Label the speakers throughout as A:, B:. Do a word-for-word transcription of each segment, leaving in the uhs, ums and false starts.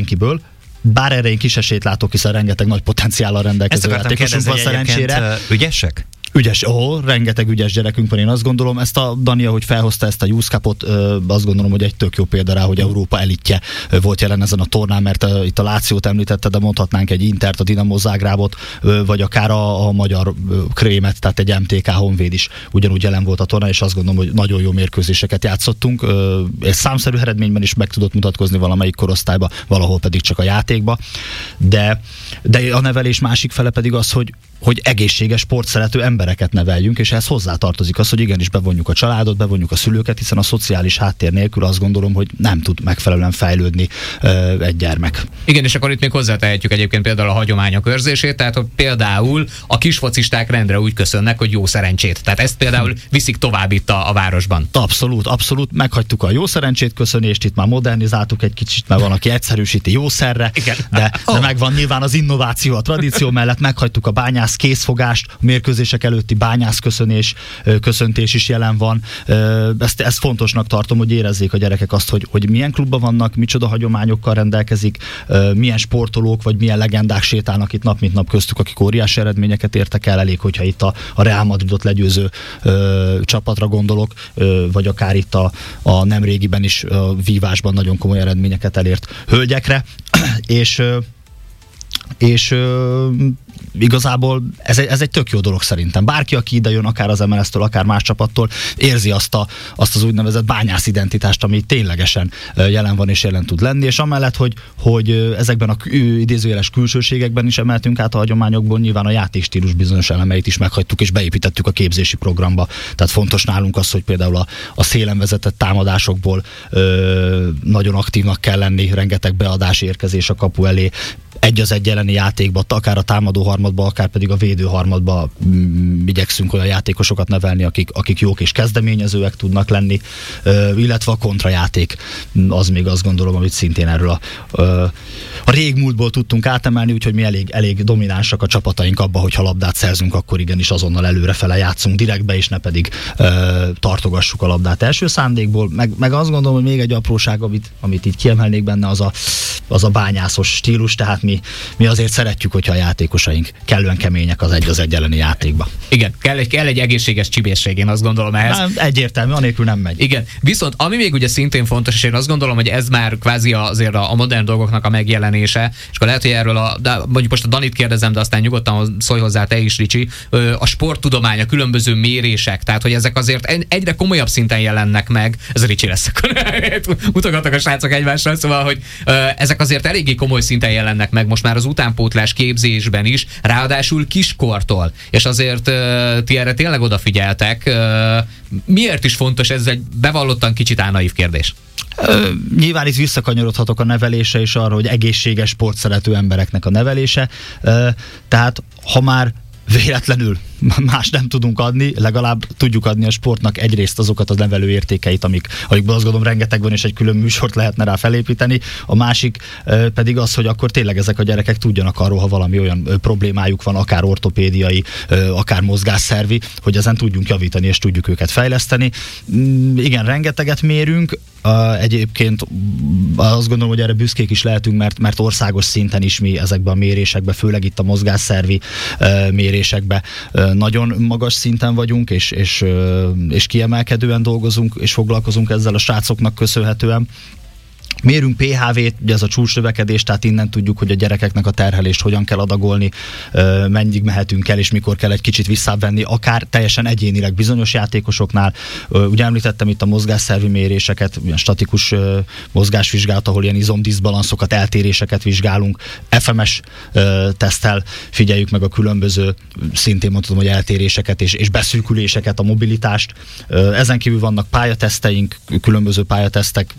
A: senkiből, bár erre én kis esélyt látok, hiszen rengeteg nagy potenciállal rendelkező játékosunk van szerencsére.
B: Ügyesek?
A: Ügyes, ó, rengeteg ügyes gyerekünk van, én azt gondolom. Ezt a Dani, ahogy felhozta ezt a Youth Cupot, azt gondolom, hogy egy tök jó példa rá, hogy Európa elitje volt jelen ezen a tornán, mert itt a Lációt említette, de mondhatnánk egy Intert, a Dinamo Zágrábot, vagy akár a, a magyar Krémet, tehát egy em té ká Honvéd is ugyanúgy jelen volt a tornán, és azt gondolom, hogy nagyon jó mérkőzéseket játszottunk. Egy számszerű eredményben is meg tudott mutatkozni valamelyik korosztályba, valahol pedig csak a játékba. De, de a nevelés másik fele pedig az, hogy hogy egészséges, sportszerető embereket neveljünk, és ehhez hozzátartozik az, hogy igenis bevonjuk a családot, bevonjuk a szülőket, hiszen a szociális háttér nélkül azt gondolom, hogy nem tud megfelelően fejlődni ö, egy gyermek.
C: Igen, és akkor itt még hozzátehetjük egyébként például a hagyományok őrzését, tehát hogy például a kisfocisták rendre úgy köszönnek, hogy jó szerencsét. Tehát ezt például viszik tovább itt a, a városban.
A: Abszolút, abszolút. Meghagytuk a jó szerencsét köszönést, itt már modernizáltuk egy kicsit, mert van, aki egyszerűsíti jószerre, de, de megvan nyilván az innováció, a tradíció mellett, meghagytuk a bányász készfogást, a mérkőzések előtti bányászköszönés, köszöntés is jelen van. Ezt, ezt fontosnak tartom, hogy érezzék a gyerekek azt, hogy, hogy milyen klubban vannak, micsoda hagyományokkal rendelkezik, milyen sportolók vagy milyen legendák sétálnak itt nap mint nap köztük, akik óriási eredményeket értek el. Elég, hogyha itt a, a Real Madridot legyőző ö, csapatra gondolok, ö, vagy akár itt a, a nemrégiben is a vívásban nagyon komoly eredményeket elért hölgyekre, és ö, és ö, igazából ez egy, ez egy tök jó dolog szerintem. Bárki, aki ide jön, akár az em el es-től, akár más csapattól, érzi azt, a, azt az úgynevezett bányász identitást, ami ténylegesen jelen van és jelen tud lenni, és amellett, hogy, hogy ezekben a idézőjeles külsőségekben is emeltünk át a hagyományokból, nyilván a játékstílus bizonyos elemeit is meghagytuk és beépítettük a képzési programba. Tehát fontos nálunk az, hogy például a, a szélen vezetett támadásokból ö, nagyon aktívnak kell lenni, rengeteg beadás érkezés a kapu elé, egy az egy elleni játékba, akár a támadó harmadba, akár pedig a védő harmadba mm, igyekszünk olyan játékosokat nevelni, akik, akik jók és kezdeményezőek tudnak lenni, ö, illetve a kontrajáték, az még azt gondolom, amit szintén erről a, ö, a régmúltból tudtunk átemelni, úgyhogy mi elég, elég dominánsak a csapataink abban, hogyha labdát szerzünk, akkor igenis azonnal előrefele játszunk direktbe, és ne pedig ö, tartogassuk a labdát első szándékból. Meg, meg azt gondolom, hogy még egy apróság, amit, amit így kiemelnék benne, az a, az a bányászos stílus, tehát mi, mi azért szeretjük, hogyha a játékosaink kellően kemények az egy az egy elleni játékba.
C: Igen, kell egy, kell egy egészséges csibészség, én azt gondolom ehhez.
A: Na, egyértelmű, anélkül nem megy.
C: Igen, viszont ami még ugye szintén fontos, és én azt gondolom, hogy ez már kvázi azért a, a modern dolgoknak a megjelenése, és akkor lehet, hogy erről a, de mondjuk most a Danit kérdezem, de aztán nyugodtan szólj hozzá te is, Ricsi, a sporttudomány, a különböző mérések, tehát hogy ezek azért egyre komolyabb szinten jelennek meg, ez a Ricsi lesz, akkor mutogatnak a srácok egymásra, szóval, hogy ezek azért eléggé komoly szinten jelennek meg most már az utánpótlás képzésben is, ráadásul kiskortól, és azért ti erre tényleg odafigyeltek. Miért is fontos ez, egy bevallottan kicsit álnaív kérdés?
A: Ö, nyilván itt visszakanyarodhatok a nevelése és arra, hogy egészséges, sportszerető embereknek a nevelése. Ö, tehát, ha már véletlenül más nem tudunk adni, legalább tudjuk adni a sportnak egyrészt azokat a nevelő értékeit, amik, amikből azt gondolom rengeteg van, és egy külön műsort lehetne rá felépíteni. A másik ö, pedig az, hogy akkor tényleg ezek a gyerekek tudjanak arról, ha valami olyan ö, problémájuk van, akár ortopédiai, ö, akár mozgásszervi, hogy ezen tudjunk javítani, és tudjuk őket fejleszteni. Mm, igen, rengeteget mérünk. Uh, egyébként azt gondolom, hogy erre büszkék is lehetünk, mert, mert országos szinten is mi ezekben a mérésekben, főleg itt a mozgásszervi uh, mérésekben uh, nagyon magas szinten vagyunk, és, és, uh, és kiemelkedően dolgozunk, és foglalkozunk ezzel a srácoknak köszönhetően. Mérünk pé há vét, ugye ez a csúcsnövekedés, tehát innen tudjuk, hogy a gyerekeknek a terhelést hogyan kell adagolni, mennyig mehetünk el, és mikor kell egy kicsit visszávenni, akár teljesen egyénileg bizonyos játékosoknál. Ugye említettem itt a mozgásszervi méréseket, ilyen statikus mozgásvizsgálat, ahol ilyen izomdiszbalanszokat, eltéréseket vizsgálunk, ef em es teszttel figyeljük meg a különböző, szintén mondhatom, hogy eltéréseket és, és beszűküléseket, a mobilitást. Ezen kívül vannak pályateszteink, különböző pályatesztek,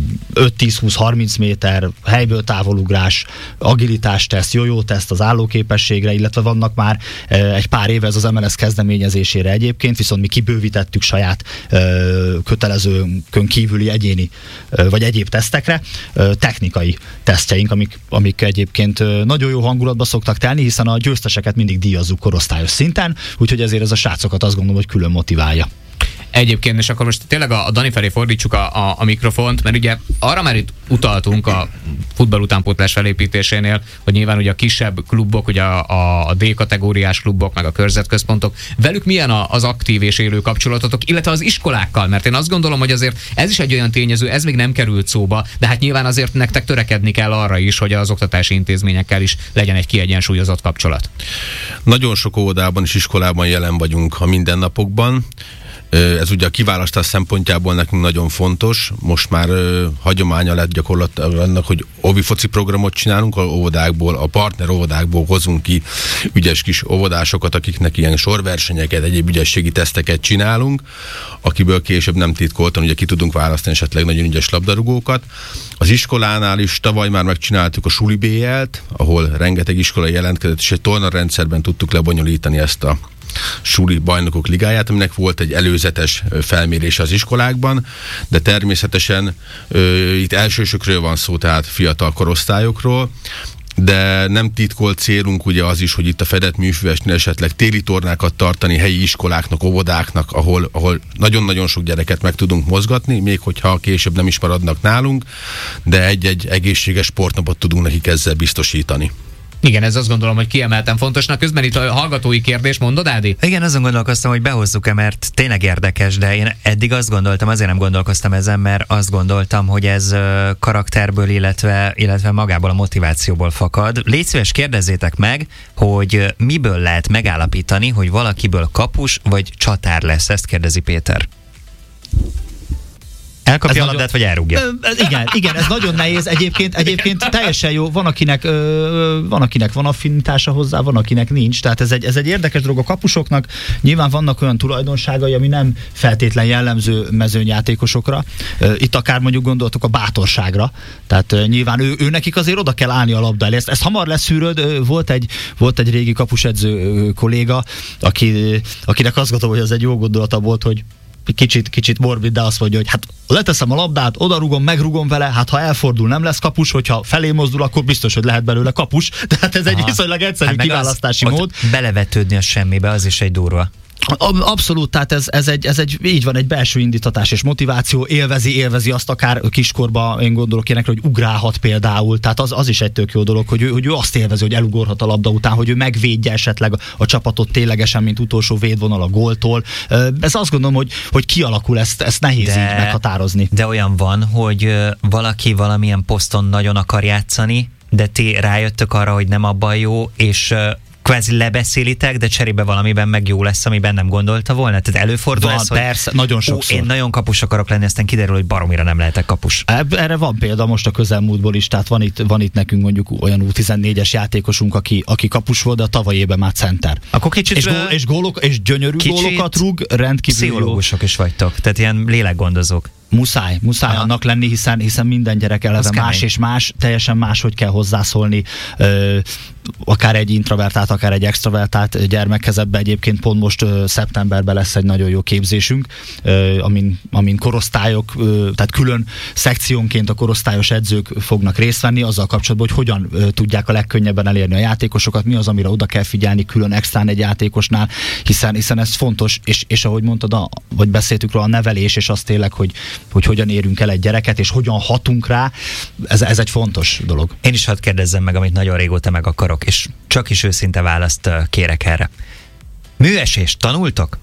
A: öt tíz húsz harminc méter, helyből távolugrás, agilitás teszt, jó-jó teszt az állóképességre, illetve vannak már e, egy pár éve ez az em el es kezdeményezésére egyébként, viszont mi kibővítettük saját e, kötelezőkön kívüli egyéni e, vagy egyéb tesztekre, e, technikai tesztjeink, amik, amik egyébként e, nagyon jó hangulatba szoktak telni, hiszen a győzteseket mindig díjazzuk korosztályos szinten, úgyhogy ezért ez a srácokat azt gondolom, hogy külön motiválja.
C: Egyébként, és akkor most tényleg a, a Dani felé fordítsuk a, a, a mikrofont, mert ugye arra már itt utaltunk a futball utánpótlás felépítésénél, hogy nyilván ugye a kisebb klubok, ugye a, a, a D-kategóriás klubok, meg a körzetközpontok, velük milyen a, az aktív és élő kapcsolatotok, illetve az iskolákkal, mert én azt gondolom, hogy azért ez is egy olyan tényező, ez még nem került szóba, de hát nyilván azért nektek törekedni kell arra is, hogy az oktatási intézményekkel is legyen egy kiegyensúlyozott kapcsolat.
B: Nagyon sok óvodában és iskolában jelen vagyunk a mindennapokban. Ez ugye a kiválasztás szempontjából nekünk nagyon fontos. Most már ö, hagyománya lett gyakorlatilag annak, hogy óvi foci programot csinálunk, a óvodákból, a partner óvodákból hozunk ki ügyes kis óvodásokat, akiknek ilyen sorversenyeket, egyéb ügyességi teszteket csinálunk, akiből később nem titkoltan ugye ki tudunk választani esetleg nagyon ügyes labdarúgókat. Az iskolánál is tavaly már megcsináltuk a Suli bé el-t, ahol rengeteg iskola jelentkezett, és egy tornarendszerben tudtuk lebonyolítani ezt a Suli bajnokok ligáját, aminek volt egy előzetes felmérése az iskolákban, de természetesen ö, itt elsősökről van szó, tehát fiatal korosztályokról, de nem titkolt célunk ugye az is, hogy itt a fedett műfűvesnél esetleg téli tornákat tartani helyi iskoláknak, óvodáknak, ahol, ahol nagyon-nagyon sok gyereket meg tudunk mozgatni, még hogyha később nem is maradnak nálunk, de egy-egy egészséges sportnapot tudunk nekik ezzel biztosítani.
C: Igen, ez azt gondolom, hogy kiemelten fontosnak. Közben itt a hallgatói kérdés, mondod, Ádi?
D: Igen, azon gondolkoztam, hogy behozzuk-e, mert tényleg érdekes, de én eddig azt gondoltam, azért nem gondolkoztam ezen, mert azt gondoltam, hogy ez karakterből, illetve, illetve magából a motivációból fakad. Légy szíves, kérdezzétek meg, hogy miből lehet megállapítani, hogy valakiből kapus vagy csatár lesz. Ezt kérdezi Péter. Elkapja a labdát, vagy elrúgja?
A: Ez, igen, igen, ez nagyon nehéz. Egyébként, egyébként teljesen jó. Van akinek, ö, van, akinek van affinitása hozzá, van, akinek nincs. Tehát ez egy, ez egy érdekes dolog a kapusoknak. Nyilván vannak olyan tulajdonságai, ami nem feltétlen jellemző mezőnyjátékosokra. Itt akár mondjuk gondoltuk a bátorságra. Tehát nyilván ő, ő nekik azért oda kell állni a labda elé. Ezt, ezt hamar leszűröd. Volt egy, volt egy régi kapusedző kolléga, aki, akinek azt gondolom, hogy ez egy jó gondolata volt, hogy kicsit, kicsit morbid, de azt mondja, hogy hát leteszem a labdát, odarugom, megrugom vele, hát ha elfordul, nem lesz kapus, hogyha felé mozdul, akkor biztos, hogy lehet belőle kapus. Tehát ez egy viszonylag egyszerű hát kiválasztási az, mód.
D: Belevetődni a semmibe, az is egy durva.
A: Abszolút, tehát ez, ez, egy, ez egy, így van, egy belső indítatás és motiváció, élvezi, élvezi azt akár kiskorban, én gondolok ilyenekre, hogy ugrálhat például, tehát az, az is egy tök jó dolog, hogy ő, hogy ő azt élvezi, hogy elugorhat a labda után, hogy ő megvédje esetleg a, a csapatot ténylegesen, mint utolsó védvonal a góltól. Ez azt gondolom, hogy, hogy kialakul, ezt, ezt nehéz de, így meghatározni.
D: De olyan van, hogy valaki valamilyen poszton nagyon akar játszani, de ti rájöttök arra, hogy nem abban jó, és kvázi lebeszélitek, de cserébe valamiben meg jó lesz, amiben nem gondolta volna. Tehát előfordul
A: van,
D: ez,
A: persze,
D: hogy
A: nagyon sokszor.
D: Én nagyon kapus akarok lenni, aztán kiderül, hogy baromira nem lehetek kapus.
A: Erre van példa most a közelmúltból is, tehát van itt, van itt nekünk mondjuk olyan U tizennégyes játékosunk, aki, aki kapus volt, de a tavaly évben már center.
D: Akkor kicsit
A: és, gól, és, gólok, és gyönyörű gólokat rúg, rendkívül jó.
D: Pszichológusok is vagytok, tehát ilyen lélekgondozók.
A: Muszáj, muszáj Aha. annak lenni, hiszen, hiszen minden gyerek eleve más és más, teljesen más, hogy kell hozzászólni, ö, akár egy introvertált, akár egy extrovertált gyermekhez. Ebbe egyébként pont most ö, szeptemberben lesz egy nagyon jó képzésünk, ö, amin, amin korosztályok, ö, tehát külön szekciónként a korosztályos edzők fognak részt venni azzal kapcsolatban, hogy hogyan ö, tudják a legkönnyebben elérni a játékosokat, mi az, amire oda kell figyelni külön extrán egy játékosnál, hiszen, hiszen ez fontos, és, és ahogy mondtad, a, vagy beszéltük róla, a nevelés, és az tényleg, hogy hogy hogyan érünk el egy gyereket, és hogyan hatunk rá, ez, ez egy fontos dolog.
D: Én is hadd kérdezzem meg, amit nagyon régóta meg akarok, és csak is őszinte választ kérek erre. Műesést tanultok?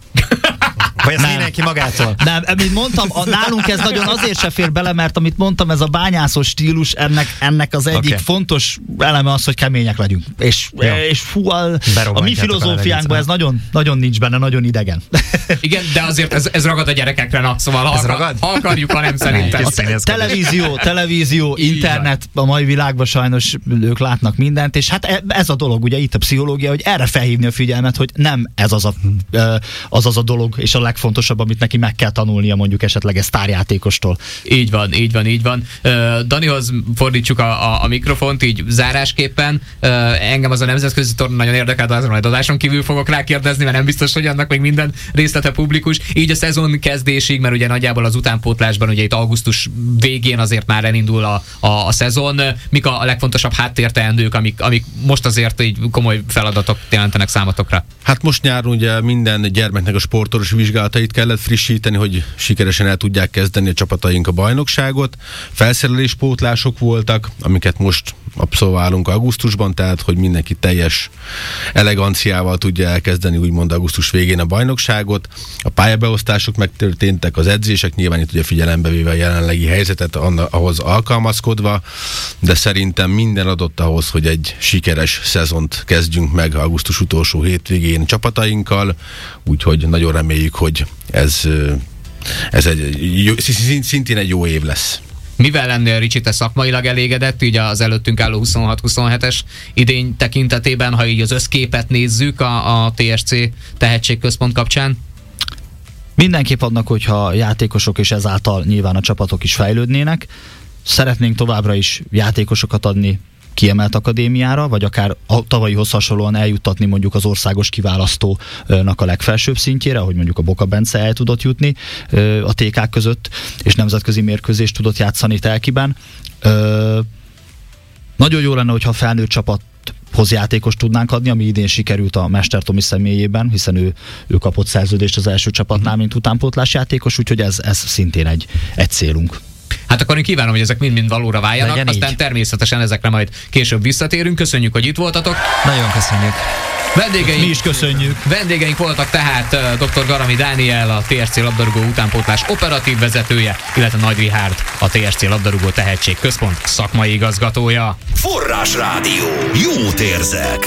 D: Vagy ezt mindenki magától?
A: Nem, mint mondtam, a, nálunk ez nagyon azért se fér bele, mert amit mondtam, ez a bányászos stílus, ennek, ennek az egyik okay. fontos eleme az, hogy kemények legyünk. És, és fú, a, a mi filozófiánkban ez nagyon, nagyon nincs benne, nagyon idegen.
C: Igen, de azért ez, ez ragad a gyerekekre, na, szóval ha, akar, ha akarjuk, ha nem szerintem.
A: A te, televízió, televízió, internet, a mai világban sajnos ők látnak mindent, és hát ez a dolog, ugye itt a pszichológia, hogy erre felhívni a figyelmet, hogy nem ez az a, az, az a dolog, és a legfontosabb, amit neki meg kell tanulnia mondjuk esetleg egy sztárjátékostól.
C: Így van, így van, így van. Uh, Danihoz fordítsuk a, a, a mikrofont, így zárásképpen. Uh, engem az a nemzetközi torna nagyon érdekel, de azon majd adáson kívül fogok rákérdezni, mert nem biztos, hogy annak még minden részlete publikus. Így a szezon kezdésig, mert ugye nagyjából az utánpótlásban, ugye itt augusztus végén azért már elindul a, a, a szezon. Mik a, a legfontosabb háttérteendők, amik, amik most azért így komoly feladatok jelentenek számotokra?
B: Hát most nyáron ugye minden gyermeknek a sportorvos vizsgálat szolgálatait kellett frissíteni, hogy sikeresen el tudják kezdeni a csapataink a bajnokságot. Felszereléspótlások voltak, amiket most abszolválunk augusztusban, tehát hogy mindenki teljes eleganciával tudja elkezdeni úgymond augusztus végén a bajnokságot. A pályabeosztások megtörténtek, az edzések, nyilván itt ugye figyelembe véve a jelenlegi helyzetet, ahhoz alkalmazkodva, de szerintem minden adott ahhoz, hogy egy sikeres szezont kezdjünk meg augusztus utolsó hétvégén csapatainkkal, úgyhogy nagyon reméljük, hogy ez, ez egy, jó, szintén egy jó év lesz.
C: Mivel lennél, Ricsi, te szakmailag elégedett, így az előttünk álló huszonhat huszonhetes idény tekintetében, ha így az összképet nézzük a, a té es cé Tehetségközpont kapcsán?
A: Mindenképp adnak, hogyha a játékosok és ezáltal nyilván a csapatok is fejlődnének. Szeretnénk továbbra is játékosokat adni kiemelt akadémiára, vagy akár a tavalyihoz hasonlóan eljuttatni mondjuk az országos kiválasztónak a legfelsőbb szintjére, ahogy mondjuk a Boka Bence el tudott jutni a té ká között, és nemzetközi mérkőzést tudott játszani Telkiben. Nagyon jó lenne, hogyha a felnőtt csapat hoz játékos tudnánk adni, ami idén sikerült a Mester Tomi személyében, hiszen ő, ő kapott szerződést az első csapatnál, mint utánpótlás játékos, úgyhogy ez, ez szintén egy, egy célunk.
C: Hát akkor én kívánom, hogy ezek mind-mind valóra váljanak,
D: legyen
C: aztán
D: így.
C: Természetesen ezekre majd később visszatérünk. Köszönjük, hogy itt voltatok.
D: Nagyon köszönjük.
C: Vendégeink,
A: Mi is köszönjük.
C: Vendégeink voltak tehát uh, dr. Garami Dániel, a té es cé labdarúgó utánpótlás operatív vezetője, illetve Nagy Richárd, a té es cé labdarúgó tehetségközpont szakmai igazgatója.
E: Forrásrádió. Jót érzek.